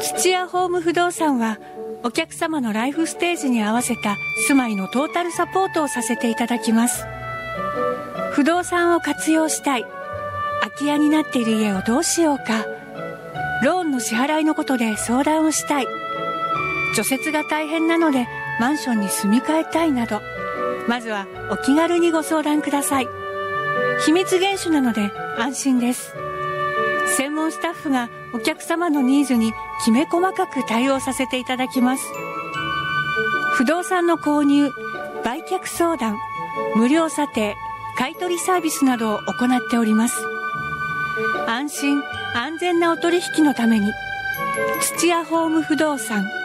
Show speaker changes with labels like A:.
A: 土屋ホーム不動産はお客様のライフステージに合わせた住まいのトータルサポートをさせていただきます。不動産を活用したい、空き家になっている家をどうしようか、ローンの支払いのことで相談をしたい、除雪が大変なのでマンションに住み替えたいなど、まずはお気軽にご相談ください。秘密厳守なので安心です。専門スタッフがお客様のニーズにきめ細かく対応させていただきます。不動産の購入、売却相談、無料査定、買取サービスなどを行っております。安心安全なお取引のために土屋ホーム不動産